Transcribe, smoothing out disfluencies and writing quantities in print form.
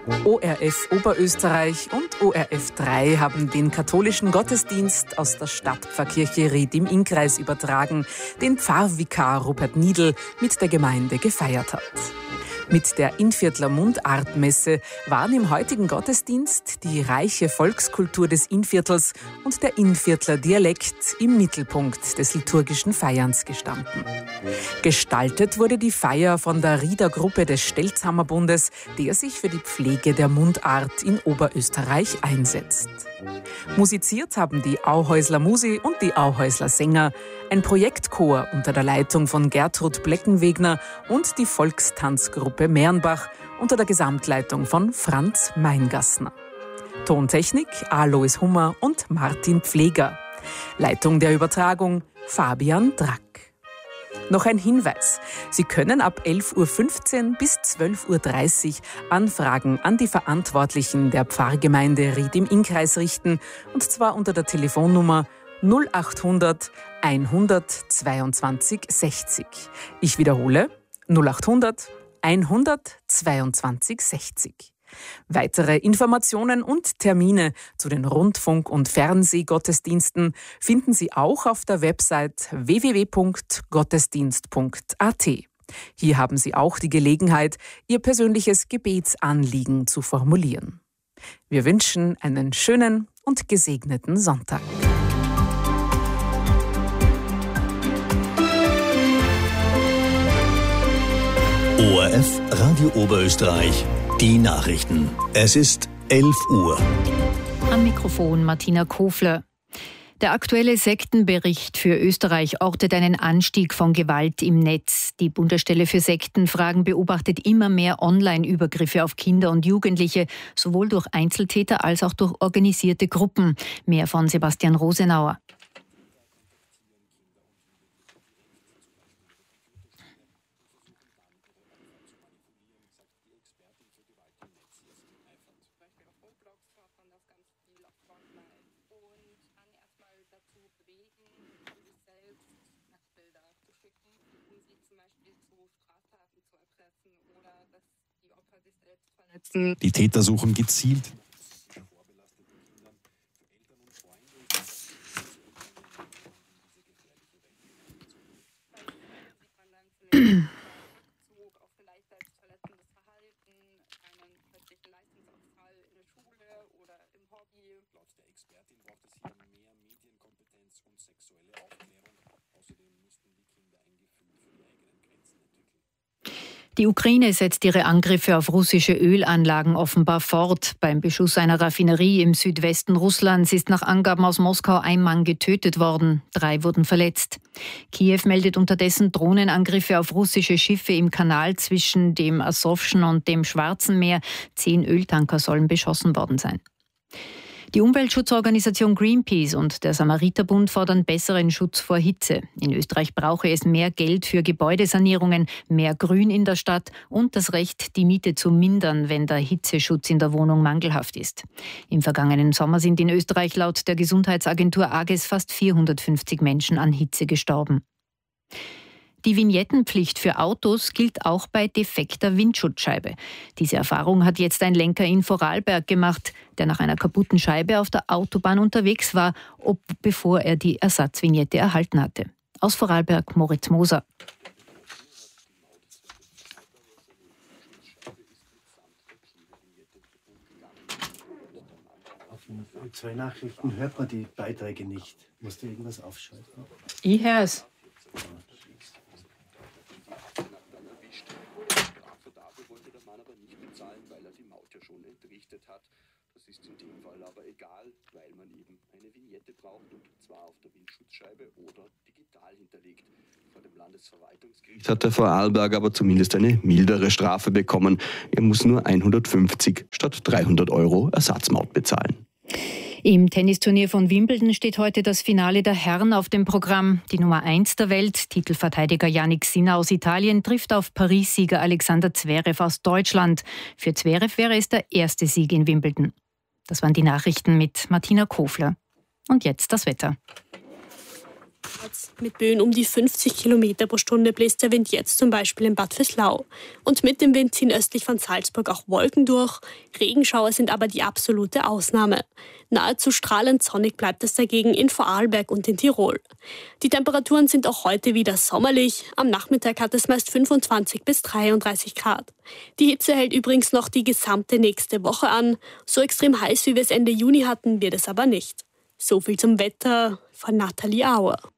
ORF Oberösterreich und ORF 3 haben den katholischen Gottesdienst aus der Stadtpfarrkirche Ried im Innkreis übertragen, den Pfarrvikar Rupert Niedl mit der Gemeinde gefeiert hat. Mit der Innviertler Mundartmesse waren im heutigen Gottesdienst die reiche Volkskultur des Innviertels und der Innviertler Dialekt im Mittelpunkt des liturgischen Feierns gestanden. Gestaltet wurde die Feier von der Rieder Gruppe des Stelzhammerbundes, der sich für die Pflege der Mundart in Oberösterreich einsetzt. Musiziert haben die Auhäusler Musi und die Auhäusler Sänger, ein Projektchor unter der Leitung von Gertrud Bleckenwegner und die Volkstanzgruppe Mernbach unter der Gesamtleitung von Franz Meingassner. Tontechnik Alois Hummer und Martin Pfleger. Leitung der Übertragung Fabian Drack. Noch ein Hinweis. Sie können ab 11.15 Uhr bis 12.30 Uhr Anfragen an die Verantwortlichen der Pfarrgemeinde Ried im Innkreis richten, und zwar unter der Telefonnummer 0800 122 60. Ich wiederhole 0800 122 60. Weitere Informationen und Termine zu den Rundfunk- und Fernsehgottesdiensten finden Sie auch auf der Website www.gottesdienst.at. Hier haben Sie auch die Gelegenheit, Ihr persönliches Gebetsanliegen zu formulieren. Wir wünschen einen schönen und gesegneten Sonntag. ORF Radio Oberösterreich, die Nachrichten. Es ist 11 Uhr. Am Mikrofon Martina Kofler. Der aktuelle Sektenbericht für Österreich ortet einen Anstieg von Gewalt im Netz. Die Bundesstelle für Sektenfragen beobachtet immer mehr Online-Übergriffe auf Kinder und Jugendliche, sowohl durch Einzeltäter als auch durch organisierte Gruppen. Mehr von Sebastian Rosenauer. Die Täter suchen gezielt Die Ukraine setzt ihre Angriffe auf russische Ölanlagen offenbar fort. Beim Beschuss einer Raffinerie im Südwesten Russlands ist nach Angaben aus Moskau ein Mann getötet worden. 3 wurden verletzt. Kiew meldet unterdessen Drohnenangriffe auf russische Schiffe im Kanal zwischen dem Asowschen und dem Schwarzen Meer. 10 Öltanker sollen beschossen worden sein. Die Umweltschutzorganisation Greenpeace und der Samariterbund fordern besseren Schutz vor Hitze. In Österreich brauche es mehr Geld für Gebäudesanierungen, mehr Grün in der Stadt und das Recht, die Miete zu mindern, wenn der Hitzeschutz in der Wohnung mangelhaft ist. Im vergangenen Sommer sind in Österreich laut der Gesundheitsagentur AGES fast 450 Menschen an Hitze gestorben. Die Vignettenpflicht für Autos gilt auch bei defekter Windschutzscheibe. Diese Erfahrung hat jetzt ein Lenker in Vorarlberg gemacht, der nach einer kaputten Scheibe auf der Autobahn unterwegs war, bevor er die Ersatzvignette erhalten hatte. Aus Vorarlberg Moritz Moser. Auf 2 Nachrichten hört man die Beiträge nicht. Musst du irgendwas aufschalten? Ich hör's. Das ist in dem Fall aber egal, weil man eben eine Vignette braucht, und zwar auf der Windschutzscheibe oder digital hinterlegt. Vor dem Landesverwaltungsgericht hat der Vorarlberg aber zumindest eine mildere Strafe bekommen. Er muss nur 150 statt 300 € Ersatzmaut bezahlen. Im Tennisturnier von Wimbledon steht heute das Finale der Herren auf dem Programm. Die Nummer 1 der Welt, Titelverteidiger Jannik Sinner aus Italien, trifft auf Paris-Sieger Alexander Zverev aus Deutschland. Für Zverev wäre es der erste Sieg in Wimbledon. Das waren die Nachrichten mit Martina Kofler. Und jetzt das Wetter. Mit Böen um die 50 Kilometer pro Stunde bläst der Wind jetzt zum Beispiel in Bad Vöslau. Und mit dem Wind ziehen östlich von Salzburg auch Wolken durch. Regenschauer sind aber die absolute Ausnahme. Nahezu strahlend sonnig bleibt es dagegen in Vorarlberg und in Tirol. Die Temperaturen sind auch heute wieder sommerlich. Am Nachmittag hat es meist 25 bis 33 Grad. Die Hitze hält übrigens noch die gesamte nächste Woche an. So extrem heiß, wie wir es Ende Juni hatten, wird es aber nicht. So viel zum Wetter von Nathalie Auer.